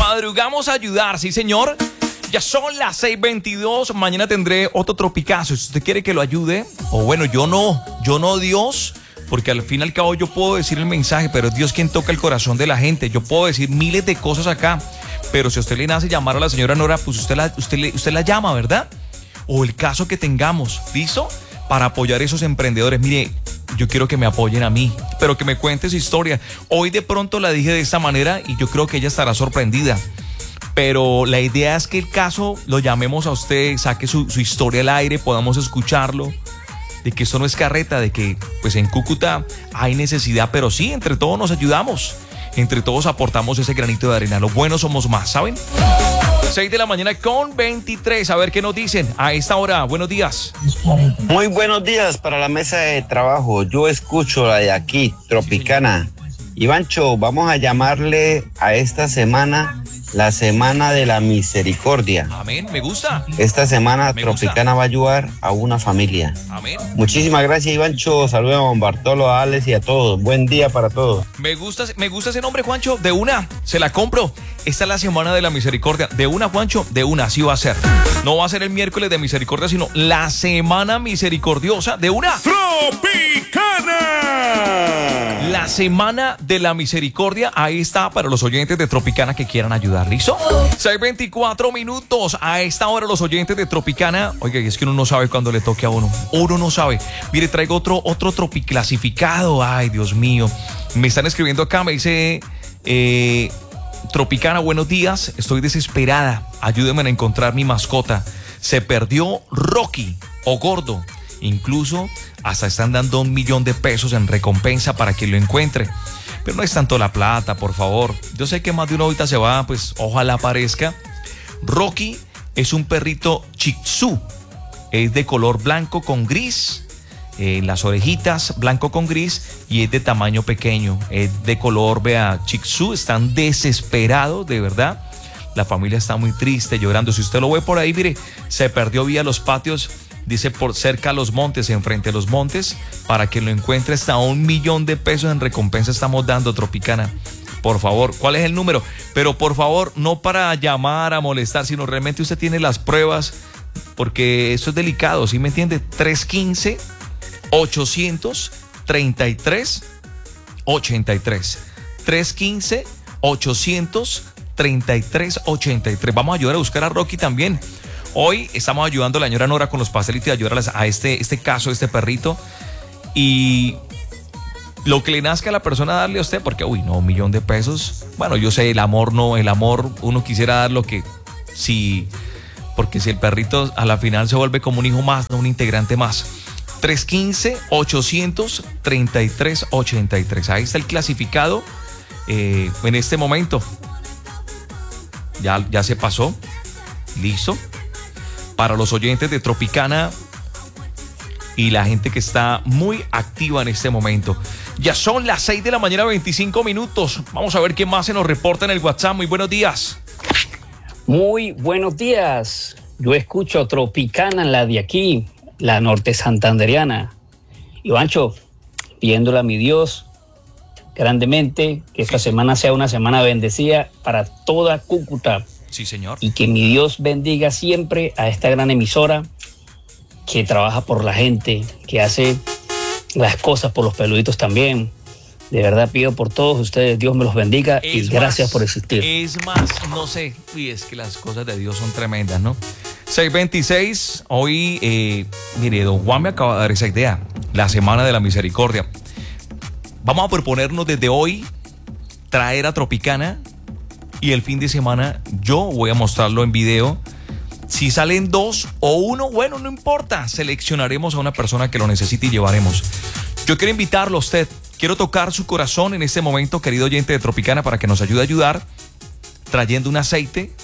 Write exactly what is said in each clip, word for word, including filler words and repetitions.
Madrugamos a ayudar, sí señor. Ya son las seis veintidós, mañana tendré otro tropicazo. Si usted quiere que lo ayude, o bueno, yo no, yo no Dios, porque al fin y al cabo yo puedo decir el mensaje, pero es Dios quien toca el corazón de la gente. Yo puedo decir miles de cosas acá, pero si a usted le nace llamar a la señora Nora, pues usted la, usted, le, usted la llama, ¿verdad? O el caso que tengamos, ¿listo? Para apoyar a esos emprendedores. Mire, yo quiero que me apoyen a mí, pero que me cuente su historia. Hoy de pronto la dije de esta manera y yo creo que ella estará sorprendida. Pero la idea es que el caso lo llamemos a usted, saque su, su historia al aire, podamos escucharlo, de que esto no es carreta, de que pues en Cúcuta hay necesidad, pero sí, entre todos nos ayudamos, entre todos aportamos ese granito de arena, los buenos somos más, ¿saben? seis de la mañana con veintitrés, a ver qué nos dicen a esta hora. Buenos días. Muy buenos días para la mesa de trabajo, yo escucho la de aquí, Tropicana. Ivancho, vamos a llamarle a esta semana la Semana de la Misericordia. Amén, me gusta. Esta semana me Tropicana gusta. va a ayudar a una familia. Amén. Muchísimas gracias, Ivancho. Saludos a Juan Bartolo, a Alex y a todos. Buen día para todos. Me gusta, me gusta ese nombre, Juancho. De una, se la compro. Esta es la Semana de la Misericordia. De una, Juancho, de una, así va a ser. No va a ser el miércoles de misericordia, sino la Semana Misericordiosa. De una. ¡Tropicana! La Semana de la Misericordia. Ahí está para los oyentes de Tropicana que quieran ayudar. ¿Listo? seis veinticuatro minutos. A esta hora los oyentes de Tropicana. Oiga, y es que uno no sabe cuándo le toque a uno. Uno no sabe. Mire, traigo otro, otro tropiclasificado. Ay, Dios mío. Me están escribiendo acá. Me dice... Eh, Tropicana, buenos días. Estoy desesperada. Ayúdenme a encontrar mi mascota. Se perdió Rocky o Gordo. Incluso hasta están dando un millón de pesos en recompensa para que lo encuentre. Pero no es tanto la plata, por favor. Yo sé que más de uno ahorita se va, pues ojalá aparezca. Rocky es un perrito Shih Tzu. Es de color blanco con gris. Eh, las orejitas blanco con gris y es de tamaño pequeño. Es de color, vea, Shih Tzu. Están desesperados, de verdad. La familia está muy triste, llorando. Si usted lo ve por ahí, mire, se perdió vía los patios. Dice por cerca a los montes, enfrente a los montes, para que lo encuentre. Hasta un millón de pesos en recompensa estamos dando, Tropicana. Por favor, ¿cuál es el número? Pero por favor, no para llamar a molestar, sino realmente usted tiene las pruebas, porque eso es delicado, ¿sí me entiende? tres uno cinco, ochocientos treinta y tres, ochenta y tres. tres uno cinco, ochocientos treinta y tres, ochenta y tres. Vamos a ayudar a buscar a Rocky también. Hoy estamos ayudando a la señora Nora con los pastelitos y ayudar a este, este caso, este perrito. Y lo que le nazca a la persona darle a usted, porque, uy, no, un millón de pesos. Bueno, yo sé, el amor no, el amor, uno quisiera dar lo que, si, porque si el perrito a la final se vuelve como un hijo más, no un integrante más. tres uno cinco, ochocientos treinta y tres, ochenta y tres. Ahí está el clasificado eh, en este momento. Ya, ya se pasó. Listo. Para los oyentes de Tropicana y la gente que está muy activa en este momento. Ya son las seis de la mañana, veinticinco minutos. Vamos a ver qué más se nos reporta en el WhatsApp. Muy buenos días. Muy buenos días. Yo escucho Tropicana, la de aquí, la norte santanderiana. Ivancho, pidiéndole a mi Dios grandemente que esta semana sea una semana bendecida para toda Cúcuta. Sí, señor. Y que mi Dios bendiga siempre a esta gran emisora que trabaja por la gente, que hace las cosas por los peluditos también. De verdad pido por todos ustedes, Dios me los bendiga es y gracias más, por existir. Es más, no sé, y es que las cosas de Dios son tremendas, ¿no? seis veintiséis, hoy, eh, mire, don Juan me acaba de dar esa idea, la Semana de la Misericordia. Vamos a proponernos desde hoy traer a Tropicana. Y el fin de semana yo voy a mostrarlo en video. Si salen dos o uno, bueno, no importa. Seleccionaremos a una persona que lo necesite y llevaremos. Yo quiero invitarlo a usted. Quiero tocar su corazón en este momento, querido oyente de Tropicana, para que nos ayude a ayudar. Trayendo un aceite,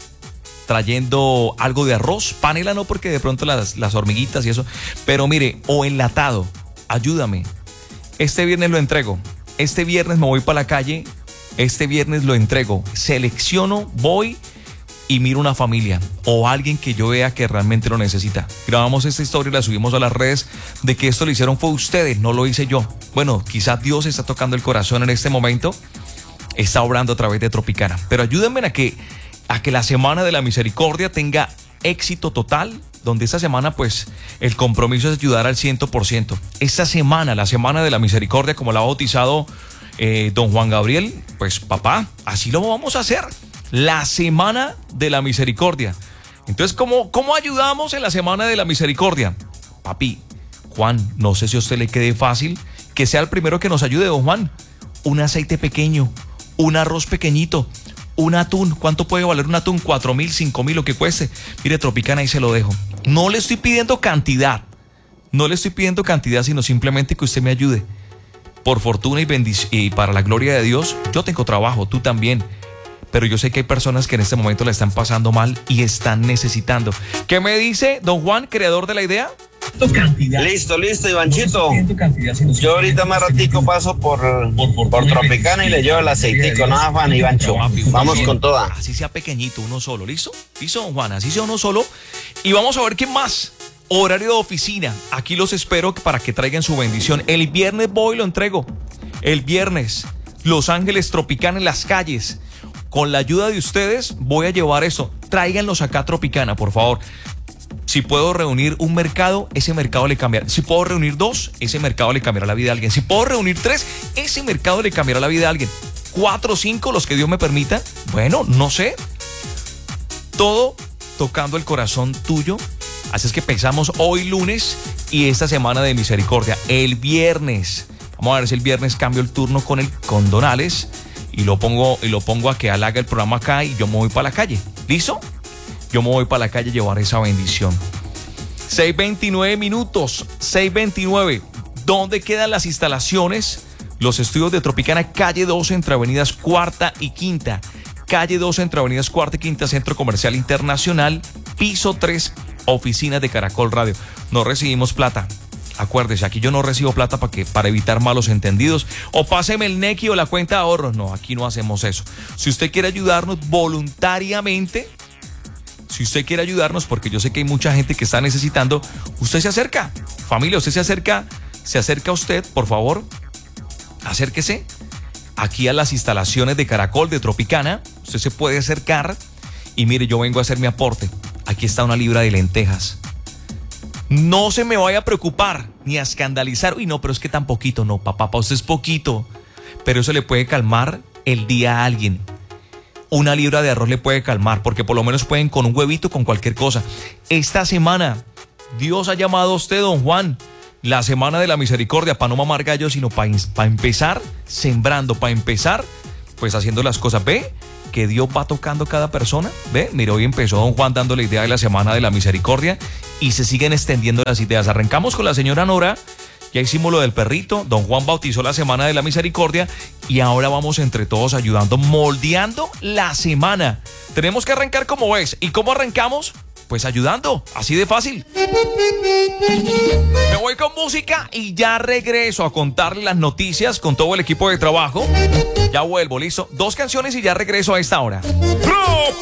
trayendo algo de arroz. Panela no, porque de pronto las, las hormiguitas y eso. Pero mire, o enlatado. Ayúdame. Este viernes lo entrego. Este viernes me voy para la calle. Este viernes lo entrego, selecciono, voy y miro una familia o alguien que yo vea que realmente lo necesita. Grabamos esta historia y la subimos a las redes de que esto lo hicieron fue ustedes, no lo hice yo. Bueno, quizás Dios está tocando el corazón en este momento está obrando a través de Tropicana. Pero ayúdenme a que, a que la Semana de la Misericordia tenga éxito total, donde esta semana pues el compromiso es ayudar al cien por ciento. Esta semana, la Semana de la Misericordia, como la ha bautizado eh, don Juan Gabriel, pues papá, así lo vamos a hacer. La Semana de la Misericordia. Entonces, ¿cómo, cómo ayudamos en la Semana de la Misericordia? Papi, Juan, no sé si a usted le quede fácil que sea el primero que nos ayude, don Juan. Un aceite pequeño, un arroz pequeñito, un atún. ¿Cuánto puede valer un atún? Cuatro mil, cinco mil, lo que cueste. Mire, Tropicana, ahí se lo dejo. No le estoy pidiendo cantidad. No le estoy pidiendo cantidad, sino simplemente que usted me ayude. Por fortuna y, bendic- y para la gloria de Dios, yo tengo trabajo, tú también. Pero yo sé que hay personas que en este momento la están pasando mal y están necesitando. ¿Qué me dice don Juan, creador de la idea? Listo, listo, Ivanchito. Yo ahorita más ratico paso por, por Tropicana y le llevo el aceitico, no Juan Ivancho. Vamos con toda. Así sea pequeñito, uno solo, ¿listo? ¿Listo, don Juan? Así sea uno solo. Y vamos a ver qué más. Horario de oficina. Aquí los espero para que traigan su bendición. El viernes voy y lo entrego. El viernes, Los Ángeles Tropicana en las calles. Con la ayuda de ustedes voy a llevar eso. Tráiganlos acá a Tropicana, por favor. Si puedo reunir un mercado, ese mercado le cambiará. Si puedo reunir dos, ese mercado le cambiará la vida a alguien. Si puedo reunir tres, ese mercado le cambiará la vida a alguien. Cuatro o cinco, los que Dios me permita. Bueno, no sé. Todo tocando el corazón tuyo. Así es que pensamos hoy lunes y esta semana de misericordia. El viernes. Vamos a ver si el viernes cambio el turno con, el, con Donales. Y lo pongo, y lo pongo a que él haga el programa acá y yo me voy para la calle. ¿Listo? Yo me voy para la calle a llevar esa bendición. seis veintinueve minutos. seis veintinueve. ¿Dónde quedan las instalaciones? Los estudios de Tropicana, calle doce entre avenidas Cuarta y Quinta. Calle doce entre avenidas Cuarta y Quinta, Centro Comercial Internacional. Piso tres, oficinas de Caracol Radio. No recibimos plata. Acuérdese, aquí yo no recibo plata para que, para evitar malos entendidos. O páseme el Nequi o la cuenta de ahorros. No, aquí no hacemos eso. Si usted quiere ayudarnos voluntariamente, si usted quiere ayudarnos, porque yo sé que hay mucha gente que está necesitando, usted se acerca. Familia, usted se acerca, se acerca a usted, por favor. Acérquese aquí a las instalaciones de Caracol, de Tropicana. Usted se puede acercar y mire, yo vengo a hacer mi aporte. Aquí está una libra de lentejas. No se me vaya a preocupar ni a escandalizar. Uy, no, pero es que tan poquito. No, papá, para usted es poquito. Pero eso le puede calmar el día a alguien. Una libra de arroz le puede calmar, porque por lo menos pueden con un huevito, con cualquier cosa. Esta semana, Dios ha llamado a usted, don Juan, la Semana de la Misericordia, para no mamar gallo, sino para pa empezar sembrando, para empezar, pues haciendo las cosas. ¿Ve? Que Dios va tocando cada persona. ¿Ve? Mira, hoy empezó don Juan dando la idea de la Semana de la Misericordia y se siguen extendiendo las ideas. Arrancamos con la señora Nora, ya hicimos lo del perrito, don Juan bautizó la Semana de la Misericordia y ahora vamos entre todos ayudando, moldeando la semana. Tenemos que arrancar como es. ¿Y cómo arrancamos? Pues ayudando, así de fácil. Me voy con música y ya regreso a contarle las noticias con todo el equipo de trabajo. Ya vuelvo, listo. Dos canciones y ya regreso a esta hora.